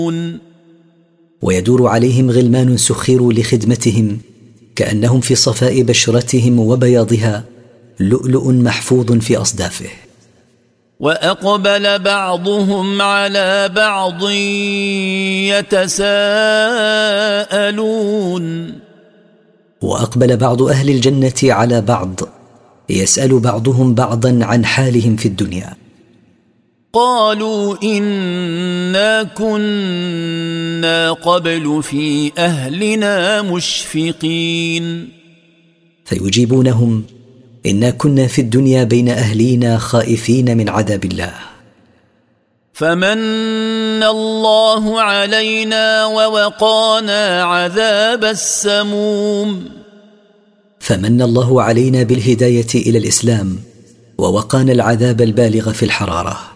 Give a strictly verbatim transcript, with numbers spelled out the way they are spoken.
ويدور عليهم غلمان سخروا لخدمتهم كأنهم في صفاء بشرتهم وبياضها لؤلؤ محفوظ في أصدافه. وأقبل بعضهم على بعض يتساءلون. وأقبل بعض أهل الجنة على بعض يسأل بعضهم بعضا عن حالهم في الدنيا. قالوا إنا كنا قبل في أهلنا مشفقين. فيجيبونهم إنا كنا في الدنيا بين أهلينا خائفين من عذاب الله. فمن الله علينا ووقانا عذاب السموم. فمن الله علينا بالهداية إلى الإسلام ووقانا العذاب البالغ في الحرارة.